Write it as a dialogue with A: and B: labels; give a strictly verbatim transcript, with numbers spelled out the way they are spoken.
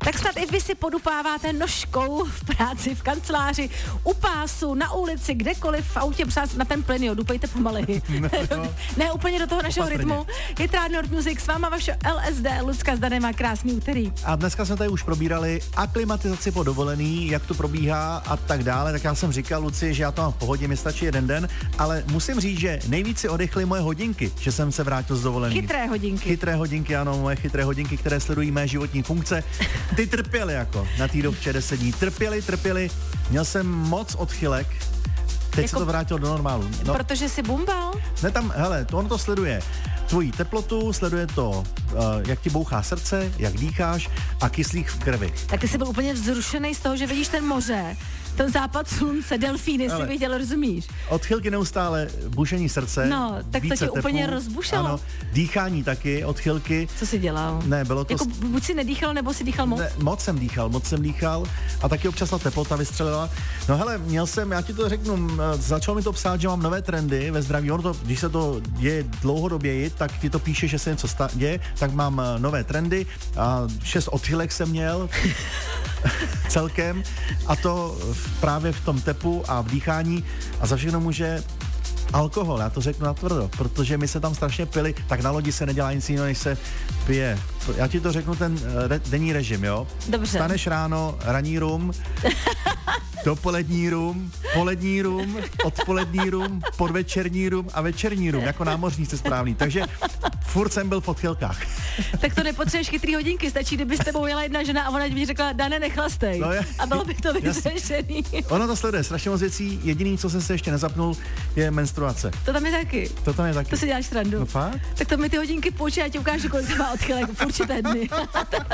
A: Tak snad i vy si podupáváte nožkou v práci, v kanceláři, u pásu, na ulici, kdekoliv, v autě, přát na ten plyn, jo, dupejte pomaleji.
B: No, no.
A: Ne úplně do toho našeho
B: Opatrně.
A: rytmu. Je to Rádio Nord Music, s váma vaše L S D, Lucka s Danem, má krásný úterý.
B: A dneska jsme tady už probírali aklimatizaci po dovolený, jak to probíhá a tak dále. Tak já jsem říkal Luci, že já to mám v pohodě, mi stačí jeden den, ale musím říct, že nejvíc si odechly moje hodinky, že jsem se vrátil z dovolený.
A: Chytré hodinky.
B: Chytré hodinky, ano, moje chytré hodinky, které sledují mé životní funkce. Ty trpěly jako na té dovče deset dní. Trpěli, trpěli. Měl jsem moc odchylek. Teď jako, se to vrátilo do normálu. No,
A: protože jsi bumbal?
B: ne tam, hele, to on to sleduje tvoji teplotu, sleduje to, uh, jak ti bouchá srdce, jak dýcháš a kyslík v krvi.
A: Tak ty jsi byl úplně vzrušený z toho, že vidíš ten moře, ten západ slunce, delfíny si viděl, rozumíš?
B: Odchylky neustále, bušení srdce,
A: no, tak to tě
B: tepu,
A: úplně rozbušalo.
B: Ano, dýchání taky, odchylky.
A: Co jsi dělal?
B: Ne, bylo to...
A: Jako buď si nedýchal, nebo si dýchal moc?
B: Ne, moc jsem dýchal, moc jsem dýchal a taky občas ta teplota vystřelila. No hele, měl jsem, já ti to řeknu, začal mi to psát, že mám nové trendy ve zdraví. Ono to, když se to děje dlouhodoběji, tak ti to píše, že se něco sta- děje, tak mám nové trendy a šest odchylek jsem měl celkem a to právě v tom tepu a v dýchání a za všechno může alkohol, já to řeknu natvrdo, protože my se tam strašně pili, tak na lodi se nedělá nic jiného, než se pije. Já ti to řeknu ten re, denní režim, jo?
A: Dobře.
B: Staneš ráno, ranní rum, dopolední rum, polední rum, odpolední rum, podvečerní rum a večerní rum, jako námořníci správný. Takže furt jsem byl v odchylkách.
A: Tak to nepotřebuješ chytrý hodinky, stačí, kdyby s tebou jela jedna žena a ona by řekla, Dane, nechlastej. No je, a bylo by to vyřešený.
B: Ono to sleduje strašně moc věcí, jediný, co jsem se ještě nezapnul, je menstruace.
A: To tam je taky.
B: To tam je taky.
A: To si děláš srandu.
B: No fakt?
A: Tak to mi ty hodinky poučí, já ti ukážu, kolik to má odchylek v určité dny.